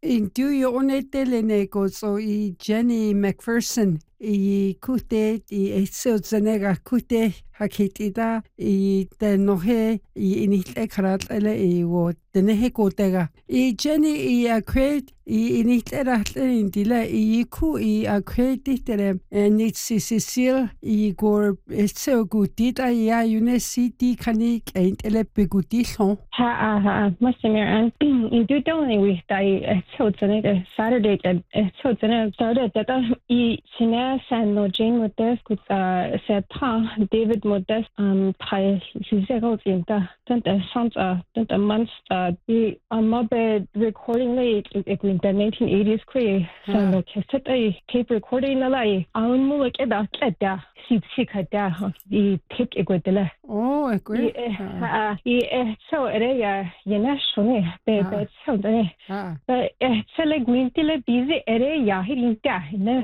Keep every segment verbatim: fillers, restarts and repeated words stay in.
Intu yo onetele ko so I Jenny McPherson I kute I etso zanega kute hakitida I te nohe I initle karat ele I wo tenehe kotega I Jenny I accredit I initle ratle indila I ku I accreditere nitsi Cecil I gor etso gutita I une city kanik entele begutison ha ha masimir an indu donly we dai etso zanega Saturday etso zanega started that I sina San no Jane Modest with uh Seta David Modest um Thai physical in the then the sounds uh then the months uh the mobe recording late in the nineteen eighties create San no cassette a tape recording la aun mo like da da si si kada the tape egwedela oh agree uh e so area yana shone be be so the but it's like wintile busy area hirinta ne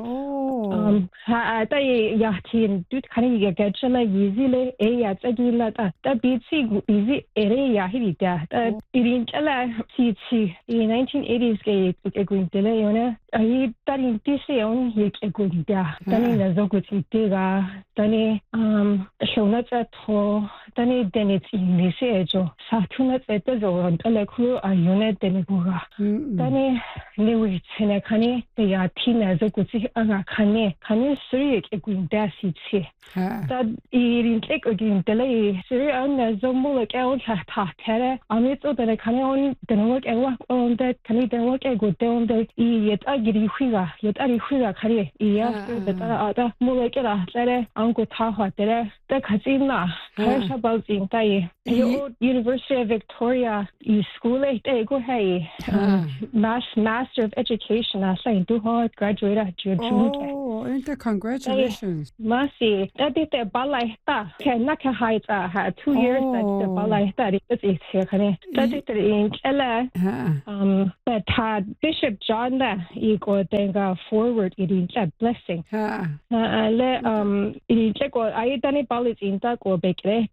um ha ta ya tin dut khani ge gachla easily e ya tsagila ta ta busy busy area hirita ta irin chala si si in nineteen eighties ge egwintile yona ai tarin tise on ye egwinta tani na zoguti tega tani um shona ta tho tani denit inise jo satuna tsete jo tale khu ayone tenegoga tani lewi tsene khani ya tina zoguti aga khani khani sri egwinta si si ta irin tek egwintale sri an zomo ke on ta ta tere amito tane khani on denok ewa on that khani denok ego on the yet agiri huiga yet ari huiga khari iya ta ata mo ke la tere anko ta ha tere ta khachina khaisha balting tai yo University of Victoria I school e go hey mass master of education I say do hard graduate June oh inter congratulations masi that did the balai ta can na ka hai ta ha two years that the balai ta it is here khani that did in ela um but had Bishop John da I go tenga forward in that blessing ha le um I check go I done balai in ta go bekre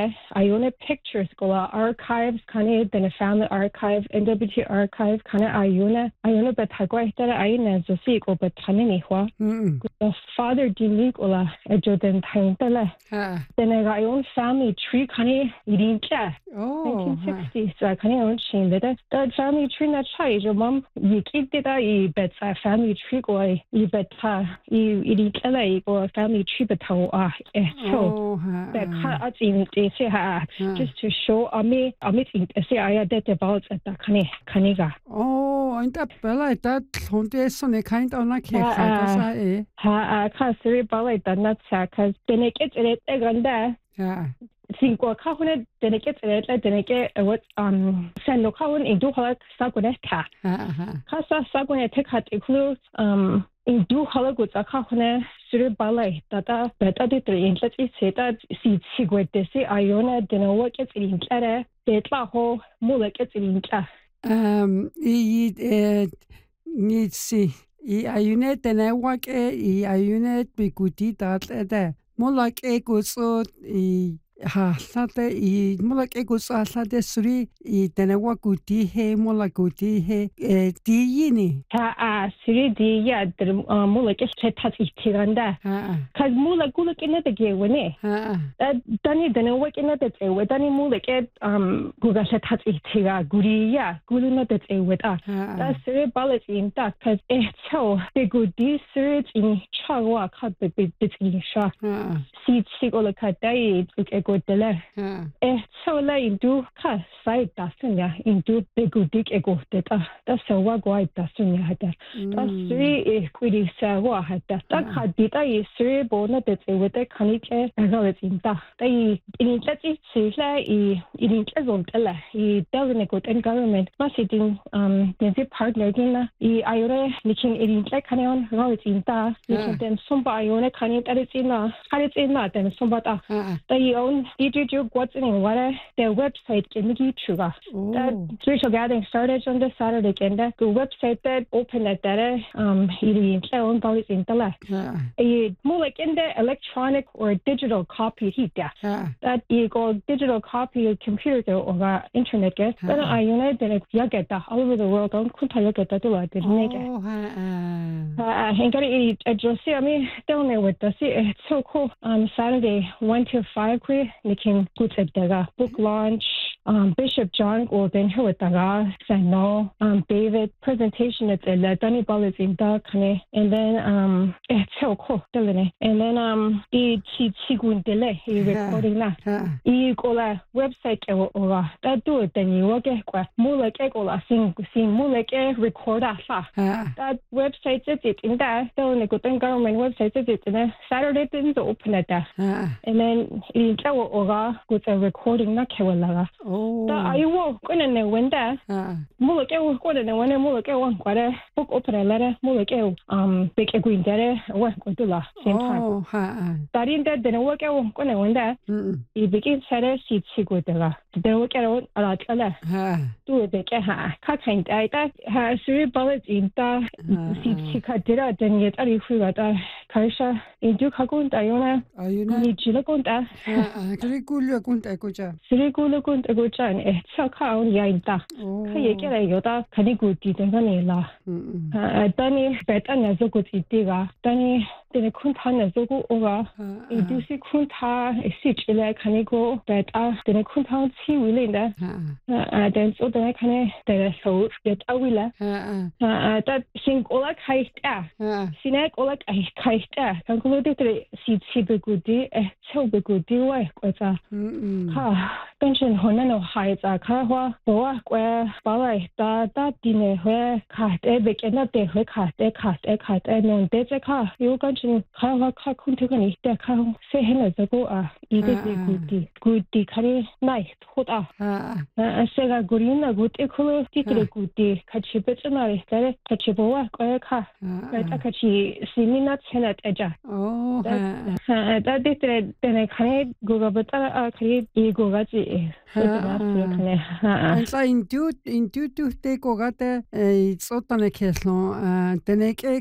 I own pictures go archives khani then a family archive N W T archive khana ayuna ayuna but hagwa tara ayina so si go but khani hwa the father dinik ola ejoden thain tala then I own family tree khani irin kya oh nineteen sixties so khani own chin that that family tree na chai your mom you keep it I bet family tree go I bet ha I irin kala go family tree but how ah so that ha in say ha just to show ami ami say I that about at the khani khaniga oh and that bella that honte sone kind of like ha ha ka sri bala that not sa cuz tenek it it ganda yeah cinco ka hone tenek it it tenek what um san no ka hone indu ha sa ko ta ka sa sa ko te khat iklu um indu hala go ta ka hone sri bala tata beta de tre inlet it seta si si go te se ayona de no what it in klara tetla ho mulek it in klara um I nitsi I ayune tenewa ke I ayune biguti tatlede molak ego so I ha sate I molak ego so sate suri I tenewa guti he molak guti he diyini ha a suri diya der molak ke tat itiranda cuz molak gulak ina de ge wene dani tenewa ina de we dani molak um guga tat itira guriya guluna de we ta da suri balet in ta cuz eh so de gudi suri in chawa khat be bitini sha si si gola kadai ego dele eh so la indu ka sai ta sunya indu de gudi ego ta da so wa gwa ta sunya hata da suri e kwidi sa wa hata ta khadi ta i suri bona de we ta khani ke ga in ta tai in chati si la I in chazon tala I doesn't go to government ma sitting um the partner dina I ayore nichin in like khani on ga in ta nichin den somba ayone khani ta ina khani ina den somba ta tai on then did you what's in what their website can you chuga. That spiritual gathering started on the Saturday and the website that opened at that um iri own policy in the left. A more like in the electronic or digital copy he that you go digital copy of computer or internet get. But I unite that you get that all over the world don't kunta get that do I didn't make it. I think I just see I mean down there with the see it's so cool. On Saturday one to five we making good at the book launch. Um, Bishop John Golden here with the no um David presentation at the Danny Ball in the and then um it's so cool and then um the chigun delay he recording that he go la website or that do it then you work more like a sing sing more like a recorder that website is it in that so the good government website is it in Saturday things open at that and then in or with a recording na kewala oh I will go in the window more like a go in the window more like a one quarter book open a letter more like a um big a green there work with the last same time that in that didn't work out go in the window he begins to see chigo de la they work out a lot do it ke ha ka kind I that has three bullets in the see chika did it then yet ari fu da kaisha in do ka gun da yona ayuna ni chila gun da kri kulu gun da ko cha sri kulu gun da ko cha e cha ka on ya in da ka ye ke la yo da khani gu ti de ne la da ni beta na zo ko ti ti ga da ni de kun ta na zo ko o ga e du si kun ta e si chile khani go beta de kun ta chi wi le da a den so da khani de so get a wi la da sing ola kai ta sinek ola kai kai ta kan ko de si si be gu di e so be gu di wa ko ta ha pension hona no hai ta kha hwa bo kwa ba lai ta ta di ne he kha te be ke na te he kha te kha te kha te no te che kha yo kan chin kha hwa kha kun te kan te kha se he na zo ko a I de gu di gu di khare nai thot a a se ga gurin na gut e kho ti tre gu di kha chi be chna re ta kha chi bo wa ko kha ta kha chi simina chena te ja oh ha ta de tre te khare go ga ba ta a khare I go ga chi and so in do in do do te ko ga te e tsotane ke so tene ke